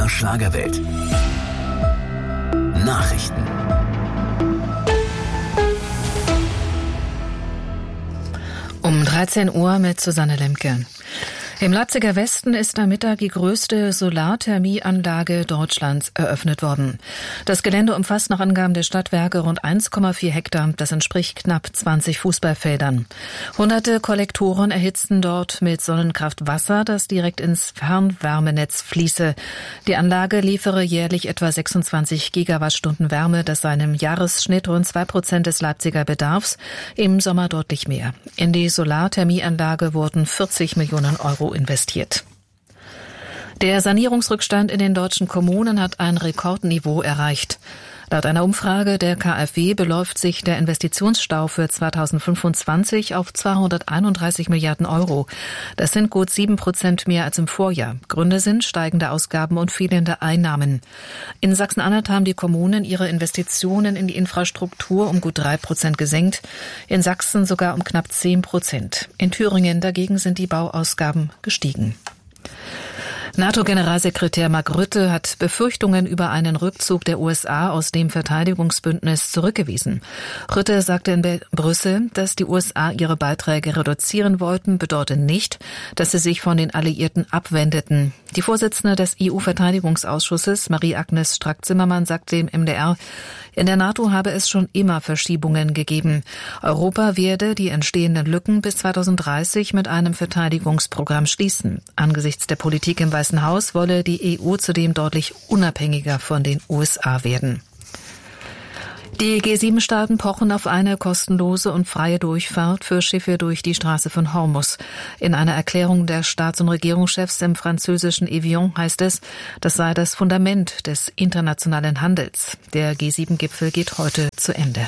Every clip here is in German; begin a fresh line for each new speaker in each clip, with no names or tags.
MDR Schlagerwelt. Nachrichten.
Um 13 Uhr mit Susanne Lemke. Im Leipziger Westen ist am Mittag die größte Solarthermieanlage Deutschlands eröffnet worden. Das Gelände umfasst nach Angaben der Stadtwerke rund 1,4 Hektar. Das entspricht knapp 20 Fußballfeldern. Hunderte Kollektoren erhitzten dort mit Sonnenkraft Wasser, das direkt ins Fernwärmenetz fließe. Die Anlage liefere jährlich etwa 26 Gigawattstunden Wärme. Das sei im Jahresschnitt rund 2% des Leipziger Bedarfs, im Sommer deutlich mehr. In die Solarthermieanlage wurden 40 Millionen Euro investiert. Der Sanierungsrückstand in den deutschen Kommunen hat ein Rekordniveau erreicht. Laut einer Umfrage der KfW beläuft sich der Investitionsstau für 2025 auf 231 Milliarden Euro. Das sind gut 7% mehr als im Vorjahr. Gründe sind steigende Ausgaben und fehlende Einnahmen. In Sachsen-Anhalt haben die Kommunen ihre Investitionen in die Infrastruktur um gut 3% gesenkt, in Sachsen sogar um knapp 10%. In Thüringen dagegen sind die Bauausgaben gestiegen. NATO-Generalsekretär Mark Rutte hat Befürchtungen über einen Rückzug der USA aus dem Verteidigungsbündnis zurückgewiesen. Rutte sagte in Brüssel, dass die USA ihre Beiträge reduzieren wollten, bedeutet nicht, dass sie sich von den Alliierten abwendeten. Die Vorsitzende des EU-Verteidigungsausschusses, Marie-Agnes Strack-Zimmermann, sagte dem MDR, in der NATO habe es schon immer Verschiebungen gegeben. Europa werde die entstehenden Lücken bis 2030 mit einem Verteidigungsprogramm schließen. Angesichts der Politik im Weißen Haus wolle die EU zudem deutlich unabhängiger von den USA werden. Die G7-Staaten pochen auf eine kostenlose und freie Durchfahrt für Schiffe durch die Straße von Hormuz. In einer Erklärung der Staats- und Regierungschefs im französischen Evian heißt es, das sei das Fundament des internationalen Handels. Der G7-Gipfel geht heute zu Ende.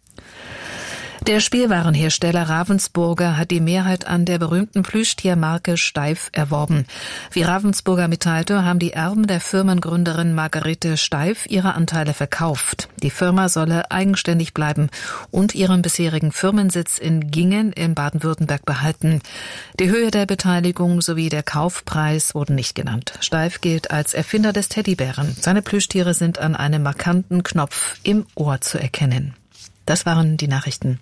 Der Spielwarenhersteller Ravensburger hat die Mehrheit an der berühmten Plüschtiermarke Steiff erworben. Wie Ravensburger mitteilte, haben die Erben der Firmengründerin Margarete Steiff ihre Anteile verkauft. Die Firma solle eigenständig bleiben und ihren bisherigen Firmensitz in Gingen in Baden-Württemberg behalten. Die Höhe der Beteiligung sowie der Kaufpreis wurden nicht genannt. Steiff gilt als Erfinder des Teddybären. Seine Plüschtiere sind an einem markanten Knopf im Ohr zu erkennen. Das waren die Nachrichten.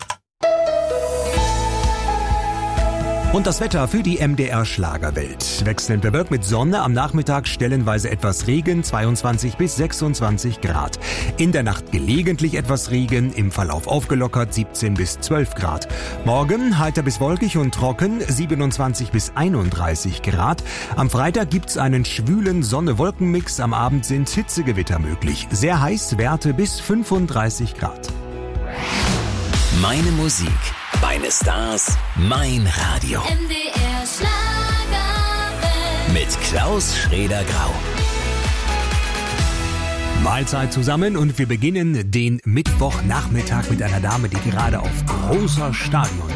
Und das Wetter für die MDR Schlagerwelt. Wechselnd bewölkt mit Sonne, am Nachmittag stellenweise etwas Regen, 22 bis 26 Grad. In der Nacht gelegentlich etwas Regen, im Verlauf aufgelockert, 17 bis 12 Grad. Morgen heiter bis wolkig und trocken, 27 bis 31 Grad. Am Freitag gibt's einen schwülen Sonne-Wolken-Mix, am Abend sind Hitzegewitter möglich. Sehr heiß, Werte bis 35 Grad.
Meine Musik, meine Stars, mein Radio.
MDR Schlagerwelt.
Mit Klaus Schrader-Grau.
Mahlzeit zusammen und wir beginnen den Mittwochnachmittag mit einer Dame, die gerade auf großer Stadion